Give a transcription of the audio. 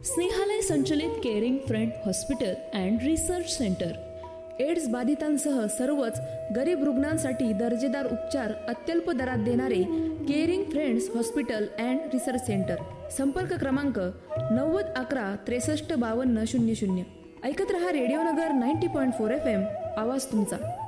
स्नेहालय संचलित caring friend hospital and research centre. AIDS बाधितांसह सर्वच गरीब रुग्णांसाठी दर्जेदार उपचार अत्यल्प दरात देणारे caring friends hospital and research centre. संपर्क क्रमांक 9011 63 52 00. ऐकत रहा रेडिओ नगर 90.4 FM. आवाज तुमचा.